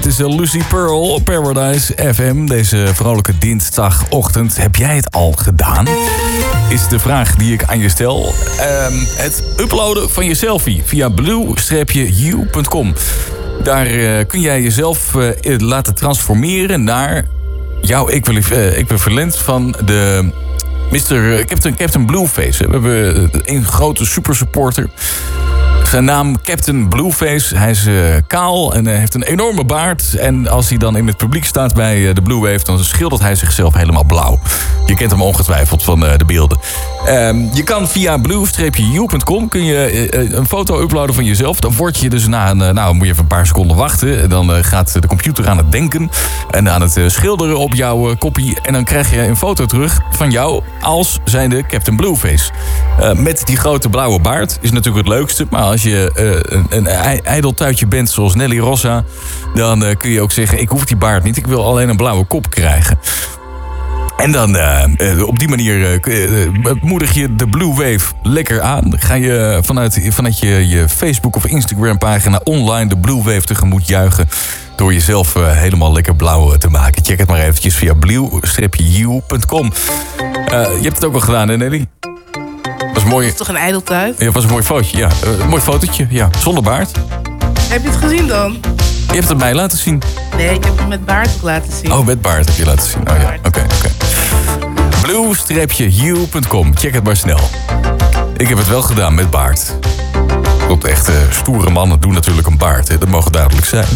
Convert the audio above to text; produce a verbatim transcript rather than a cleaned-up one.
is Lucy Pearl op Paradise F M. Deze vrolijke dinsdagochtend. Heb jij het al gedaan? Is de vraag die ik aan je stel. Uh, het uploaden van je selfie via blue u punt com. Daar uh, kun jij jezelf uh, laten transformeren naar jouw equivalent van de mister Captain, Captain Blueface. We hebben een grote supersupporter. Zijn naam Captain Blueface. Hij is uh, kaal en uh, heeft een enorme baard. En als hij dan in het publiek staat bij uh, de Blue Wave, dan schildert hij zichzelf helemaal blauw. Je kent hem ongetwijfeld van uh, de beelden. Um, je kan via blue u punt com kun je uh, een foto uploaden van jezelf. Dan word je dus na een, uh, nou moet je even een paar seconden wachten. Dan uh, gaat de computer aan het denken en aan het uh, schilderen op jouw uh, kopie. En dan krijg je een foto terug van jou als zijnde Captain Blueface. Uh, met die grote blauwe baard is natuurlijk het leukste. Maar als je uh, een, een ijdeltuitje bent zoals Nelly Rossa, dan uh, kun je ook zeggen, ik hoef die baard niet, ik wil alleen een blauwe kop krijgen. En dan uh, uh, op die manier uh, uh, moedig je de Blue Wave lekker aan. Ga je vanuit, vanuit je, je Facebook of Instagram pagina online de Blue Wave tegemoet juichen door jezelf uh, helemaal lekker blauw te maken. Check het maar eventjes via blue u punt com. Uh, je hebt het ook al gedaan, hè Nelly? Was mooi. Dat is toch een ijdeltuit? Ja, was een mooi fotootje, ja. Uh, een mooi fotootje, ja. Zonder baard. Heb je het gezien dan? Je hebt het mij laten zien. Nee, ik heb het met baard ook laten zien. Oh, met baard heb je laten zien. Oh ja, oké, okay, oké. Okay. blue u punt com. Check het maar snel. Ik heb het wel gedaan met baard. Want echte stoere mannen doen natuurlijk een baard, hè. Dat mogen duidelijk zijn.